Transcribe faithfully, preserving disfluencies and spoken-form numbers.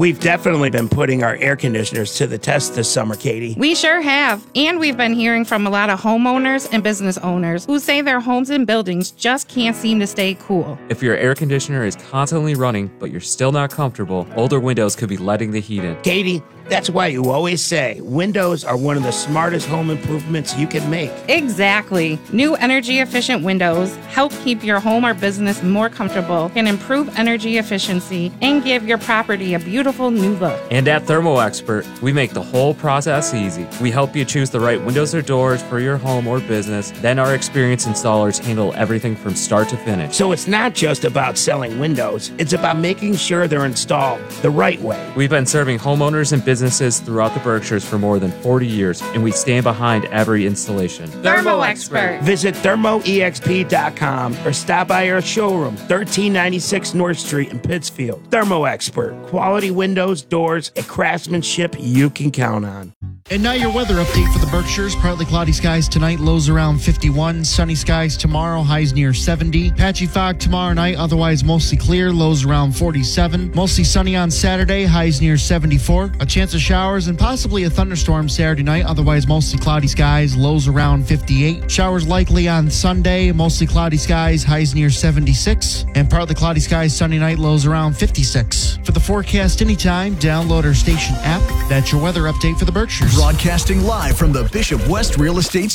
We've definitely been putting our air conditioners to the test this summer, Katie. We sure have. And we've been hearing from a lot of homeowners and business owners who say their homes and buildings just can't seem to stay cool. If your air conditioner is constantly running, but you're still not comfortable, older windows could be letting the heat in. Katie, that's why you always say windows are one of the smartest home improvements you can make. Exactly. New energy-efficient windows help keep your home or business more comfortable, can improve energy efficiency, and give your property a beautiful new look. And at Thermo Expert, we make the whole process easy. We help you choose the right windows or doors for your home or business. Then our experienced installers handle everything from start to finish. So it's not just about selling windows. It's about making sure they're installed the right way. We've been serving homeowners and businesses throughout the Berkshires for more than forty years, and we stand behind every installation. Thermo Expert. Visit thermo e x p dot com or stop by our showroom, thirteen ninety-six North Street in Pittsfield. Thermo Expert. Quality windows, doors, and craftsmanship you can count on. And now your weather update for the Berkshires. Partly cloudy skies tonight, lows around fifty-one. Sunny skies tomorrow, highs near seventy. Patchy fog tomorrow night, otherwise mostly clear, lows around forty-seven. Mostly sunny on Saturday, highs near seventy-four. A chance of showers and possibly a thunderstorm Saturday night, otherwise mostly cloudy skies, lows around fifty-eight. Showers likely on Sunday, mostly cloudy skies, highs near seventy-six. And partly cloudy skies Sunday night, lows around fifty-six. For the forecast anytime, download our station app. That's your weather update for the Berkshires. Broadcasting live from the Bishop West Real Estate